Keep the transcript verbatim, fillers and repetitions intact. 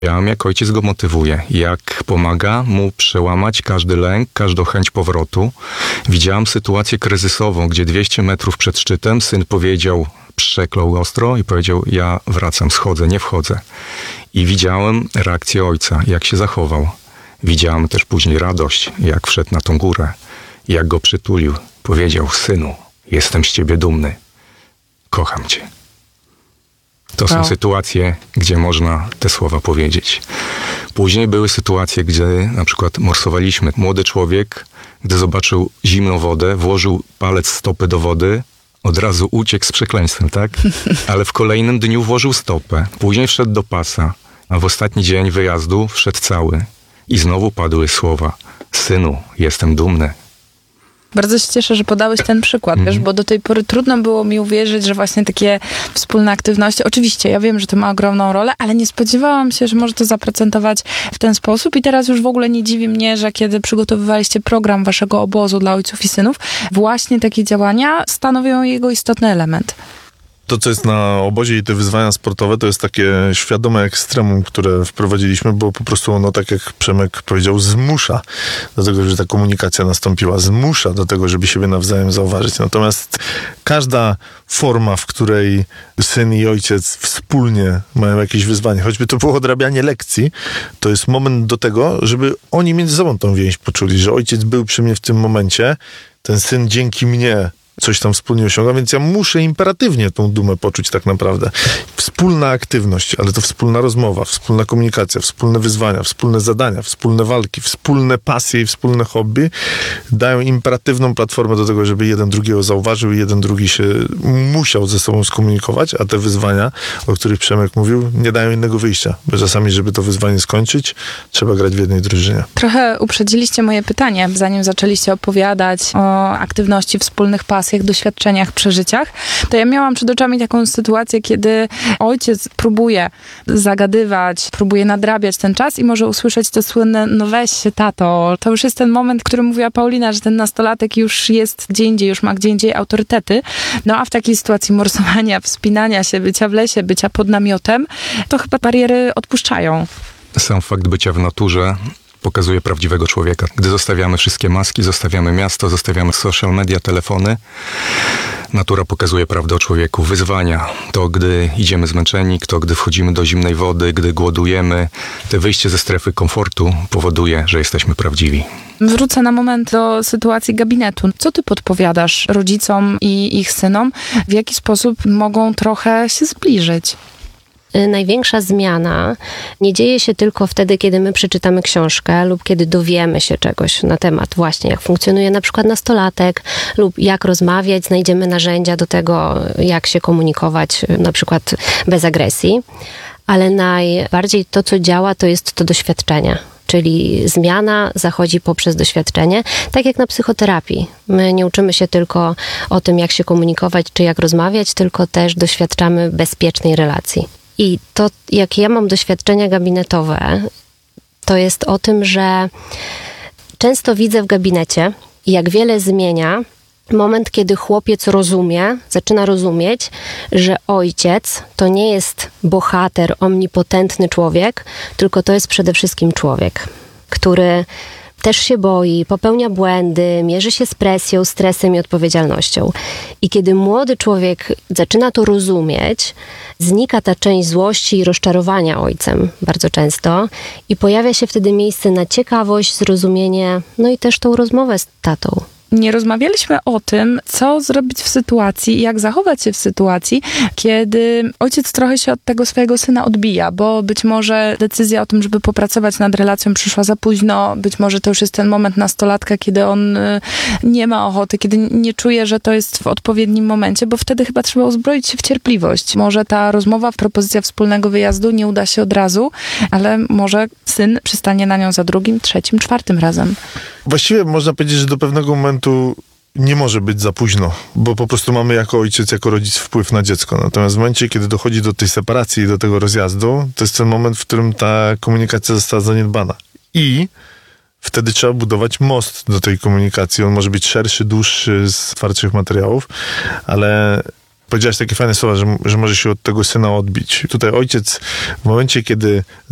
Ja jak ojciec go motywuję, jak pomaga mu przełamać każdy lęk, każdą chęć powrotu. Widziałam sytuację kryzysową, gdzie dwieście metrów przed szczytem syn powiedział, przeklął ostro i powiedział, ja wracam, schodzę, nie wchodzę. I widziałem reakcję ojca, jak się zachował. Widziałem też później radość, jak wszedł na tą górę, jak go przytulił. Powiedział, synu, jestem z ciebie dumny, kocham cię. To są No. sytuacje, gdzie można te słowa powiedzieć. Później były sytuacje, gdzie na przykład morsowaliśmy. Młody człowiek, gdy zobaczył zimną wodę, włożył palec stopy do wody, od razu uciekł z przekleństwem, tak? Ale w kolejnym dniu włożył stopę. Później wszedł do pasa, a w ostatni dzień wyjazdu wszedł cały. I znowu padły słowa, synu, jestem dumny. Bardzo się cieszę, że podałeś ten przykład, Mhm. wiesz, bo do tej pory trudno było mi uwierzyć, że właśnie takie wspólne aktywności, oczywiście ja wiem, że to ma ogromną rolę, ale nie spodziewałam się, że może to zaprocentować w ten sposób i teraz już w ogóle nie dziwi mnie, że kiedy przygotowywaliście program waszego obozu dla ojców i synów, właśnie takie działania stanowią jego istotny element. To, co jest na obozie i te wyzwania sportowe, to jest takie świadome ekstremum, które wprowadziliśmy, bo po prostu ono, tak jak Przemek powiedział, zmusza do tego, żeby ta komunikacja nastąpiła. Zmusza do tego, żeby siebie nawzajem zauważyć. Natomiast każda forma, w której syn i ojciec wspólnie mają jakieś wyzwanie, choćby to było odrabianie lekcji, to jest moment do tego, żeby oni między sobą tą więź poczuli, że ojciec był przy mnie w tym momencie, ten syn dzięki mnie coś tam wspólnie osiąga, więc ja muszę imperatywnie tą dumę poczuć tak naprawdę. Wspólna aktywność, ale to wspólna rozmowa, wspólna komunikacja, wspólne wyzwania, wspólne zadania, wspólne walki, wspólne pasje i wspólne hobby dają imperatywną platformę do tego, żeby jeden drugiego zauważył i jeden drugi się musiał ze sobą skomunikować, a te wyzwania, o których Przemek mówił, nie dają innego wyjścia, bo czasami, żeby to wyzwanie skończyć, trzeba grać w jednej drużynie. Trochę uprzedziliście moje pytanie, zanim zaczęliście opowiadać o aktywności, wspólnych pasjach, doświadczeniach, przeżyciach, to ja miałam przed oczami taką sytuację, kiedy ojciec próbuje zagadywać, próbuje nadrabiać ten czas i może usłyszeć te słynne, no weź się tato. To już jest ten moment, który mówiła Paulina, że ten nastolatek już jest gdzie indziej, już ma gdzie indziej autorytety. No a w takiej sytuacji morsowania, wspinania się, bycia w lesie, bycia pod namiotem, to chyba bariery odpuszczają. Sam fakt bycia w naturze pokazuje prawdziwego człowieka. Gdy zostawiamy wszystkie maski, zostawiamy miasto, zostawiamy social media, telefony, natura pokazuje prawdę o człowieku. Wyzwania, to gdy idziemy zmęczeni, to gdy wchodzimy do zimnej wody, gdy głodujemy, te wyjście ze strefy komfortu powoduje, że jesteśmy prawdziwi. Wrócę na moment do sytuacji gabinetu. Co ty podpowiadasz rodzicom i ich synom? W jaki sposób mogą trochę się zbliżyć? Największa zmiana nie dzieje się tylko wtedy, kiedy my przeczytamy książkę lub kiedy dowiemy się czegoś na temat właśnie, jak funkcjonuje na przykład nastolatek lub jak rozmawiać, znajdziemy narzędzia do tego, jak się komunikować na przykład bez agresji, ale najbardziej to, co działa, to jest to doświadczenie. Czyli zmiana zachodzi poprzez doświadczenie, tak jak na psychoterapii. My nie uczymy się tylko o tym, jak się komunikować, czy jak rozmawiać, tylko też doświadczamy bezpiecznej relacji. I to, jak ja mam doświadczenia gabinetowe, to jest o tym, że często widzę w gabinecie, jak wiele zmienia moment, kiedy chłopiec rozumie, zaczyna rozumieć, że ojciec to nie jest bohater, omnipotentny człowiek, tylko to jest przede wszystkim człowiek, który też się boi, popełnia błędy, mierzy się z presją, stresem i odpowiedzialnością. I kiedy młody człowiek zaczyna to rozumieć, znika ta część złości i rozczarowania ojcem bardzo często i pojawia się wtedy miejsce na ciekawość, zrozumienie, no i też tą rozmowę z tatą. Nie rozmawialiśmy o tym, co zrobić w sytuacji i jak zachować się w sytuacji, kiedy ojciec trochę się od tego swojego syna odbija, bo być może decyzja o tym, żeby popracować nad relacją przyszła za późno, być może to już jest ten moment nastolatka, kiedy on nie ma ochoty, kiedy nie czuje, że to jest w odpowiednim momencie, bo wtedy chyba trzeba uzbroić się w cierpliwość. Może ta rozmowa, propozycja wspólnego wyjazdu nie uda się od razu, ale może syn przystanie na nią za drugim, trzecim, czwartym razem. Właściwie można powiedzieć, że do pewnego momentu nie może być za późno, bo po prostu mamy jako ojciec, jako rodzic wpływ na dziecko. Natomiast w momencie, kiedy dochodzi do tej separacji i do tego rozjazdu, to jest ten moment, w którym ta komunikacja została zaniedbana. I wtedy trzeba budować most do tej komunikacji. On może być szerszy, dłuższy, z twardszych materiałów, ale powiedziałaś takie fajne słowa, że, że może się od tego syna odbić. Tutaj ojciec w momencie, kiedy